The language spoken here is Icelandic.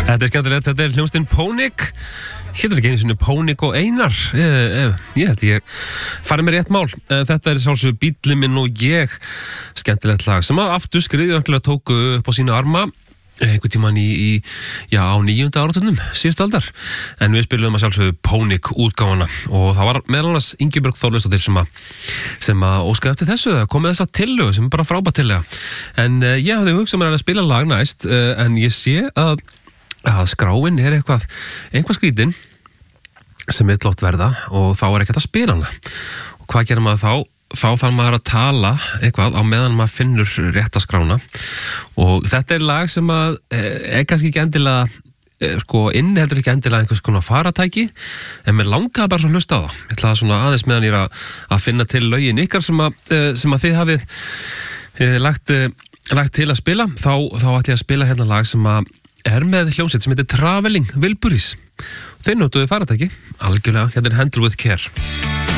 Þetta skemmtilegt, þetta hljómsveitin Pónik. Hér ekki einu sinni Pónik og Einar. Ég held ég farið með rétt mál. Þetta sjálfsögðu Bíllinn minn og ég. Skemmtilegt lag sem að aftur skriðjönglega tóku upp á sína arma einhvern tímann á 9. áratugum síðustu aldar. En við spilum að sjálfsögðu Pónik útgáfana og það var meðal annars Ingibjörg Þorleifsdóttir sem að óskaði eftir þessu eða komið þessa tillögu sem bara frábært tillaga. En ég hafði hugsað mér að spila lag næst en ég sé að skráin eitthvað skrítin sem vill oft verða og þá ekkert að spila hana. Og hvað gerir maður þá? Þá þarf maður að tala eitthvað á meðan maður finnur rétta skrána og þetta lag sem að kannski ekki endilega inniheldur ekki endilega einhvers konar faratæki en mér langaði bara svo að hlusta á það. Ég ætlaði svona aðeins meðan ég að finna til lögin ykkar sem að þið hafið lagt til að spila þá ætla ég að spila hérna lag sem að með hljómsveit sem heitir Traveling Wilburys. Þeir notuðu faratæki algjörlega, hérna Handle with Care.